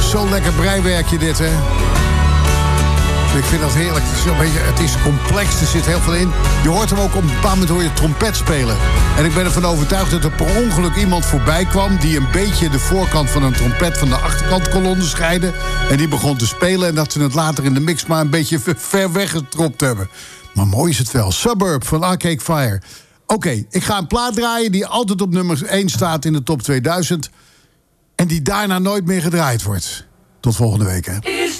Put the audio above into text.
Zo'n lekker breiwerkje dit, hè. Ik vind dat heerlijk. Het is complex, er zit heel veel in. Je hoort hem ook op een bepaald moment hoor je trompet spelen. En ik ben ervan overtuigd dat er per ongeluk iemand voorbij kwam... die een beetje de voorkant van een trompet van de achterkant kon onderscheiden. En die begon te spelen en dat ze het later in de mix maar een beetje ver weggetropt hebben. Maar mooi is het wel. Suburb van Arcade Fire. Oké, ik ga een plaat draaien die altijd op nummer 1 staat in de top 2000... en die daarna nooit meer gedraaid wordt. Tot volgende week, hè.